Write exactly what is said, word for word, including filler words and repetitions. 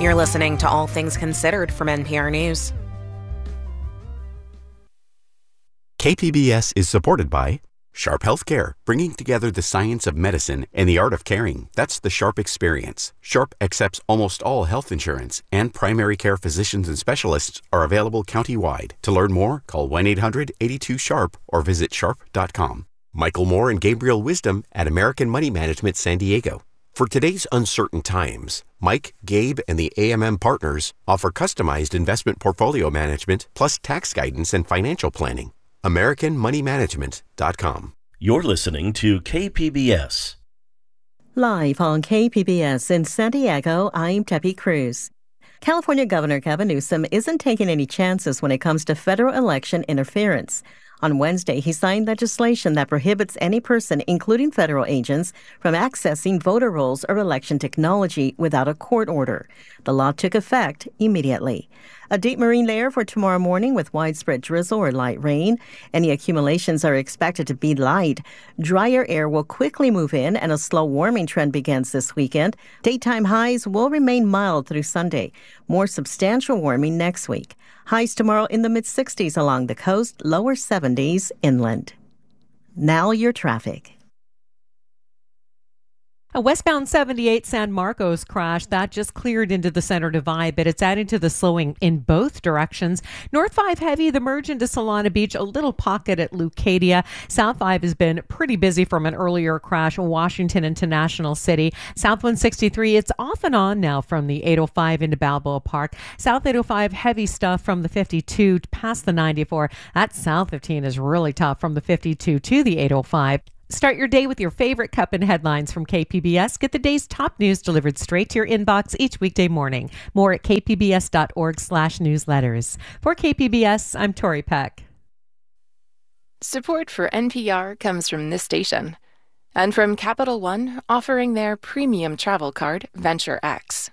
You're listening to All Things Considered from N P R News. K P B S is supported by Sharp Healthcare, bringing together the science of medicine and the art of caring. That's the Sharp experience. Sharp accepts almost all health insurance, and primary care physicians and specialists are available countywide. To learn more, call one eight hundred eight two sharp or visit sharp dot com. Michael Moore and Gabriel Wisdom at American Money Management San Diego. For today's uncertain times, Mike, Gabe, and the A M M partners offer customized investment portfolio management plus tax guidance and financial planning. American Money Management dot com. You're listening to K P B S. Live on K P B S in San Diego, I'm Debbie Cruz. California Governor Gavin Newsom isn't taking any chances when it comes to federal election interference. On Wednesday, he signed legislation that prohibits any person, including federal agents, from accessing voter rolls or election technology without a court order. The law took effect immediately. A deep marine layer for tomorrow morning with widespread drizzle or light rain. Any accumulations are expected to be light. Drier air will quickly move in and a slow warming trend begins this weekend. Daytime highs will remain mild through Sunday. More substantial warming next week. Highs tomorrow in the mid-sixties along the coast, lower seventies inland. Now your traffic. A westbound seventy-eight San Marcos crash that just cleared into the center divide, but it's adding to the slowing in both directions. North five heavy, the merge into Solana Beach, a little pocket at Leucadia. South five has been pretty busy from an earlier crash, Washington into National City. South one sixty-three, it's off and on now from the eight oh five into Balboa Park. South eight oh five, heavy stuff from the fifty-two past the ninety-four. That South fifteen is really tough from the fifty-two to the eight oh five. Start your day with your favorite cup and headlines from K P B S. Get the day's top news delivered straight to your inbox each weekday morning. More at kpbs.org slash newsletters. For K P B S, I'm Tori Peck. Support for N P R comes from this station and from Capital One, offering their premium travel card, Venture X.